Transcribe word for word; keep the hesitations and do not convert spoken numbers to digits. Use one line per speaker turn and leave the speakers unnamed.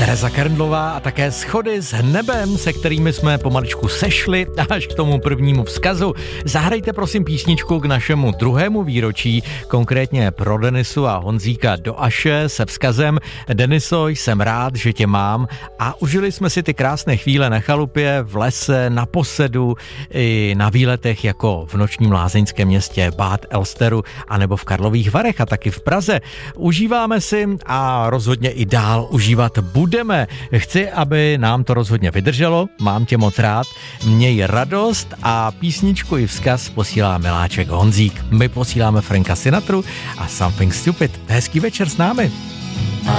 Tereza Kerndlová a také Schody s nebem, se kterými jsme pomaličku sešli až k tomu prvnímu vzkazu. Zahrajte prosím písničku k našemu druhému výročí, konkrétně pro Denisu a Honzíka do Aše se vzkazem: Deniso, jsem rád, že tě mám, a užili jsme si ty krásné chvíle na chalupě, v lese, na posedu i na výletech jako v nočním lázeňském městě Bad Elsteru anebo v Karlových Varech a taky v Praze. Užíváme si a rozhodně i dál užívat budeme. Chci, aby nám to rozhodně vydrželo, mám tě moc rád, měj radost a písničku i vzkaz posílá miláček Honzík. My posíláme Franka Sinatru a Something Stupid. Hezký večer s námi.